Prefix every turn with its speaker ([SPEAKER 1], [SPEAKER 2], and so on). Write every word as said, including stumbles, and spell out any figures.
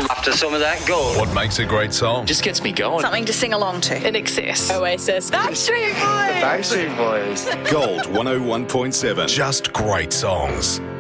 [SPEAKER 1] After some of that gold.
[SPEAKER 2] What makes a great song?
[SPEAKER 3] Just gets me going.
[SPEAKER 4] Something to sing along to.
[SPEAKER 5] In excess.
[SPEAKER 4] Oasis. Backstreet Boys.
[SPEAKER 3] Backstreet Boys.
[SPEAKER 2] Gold one oh one point seven. Just great songs.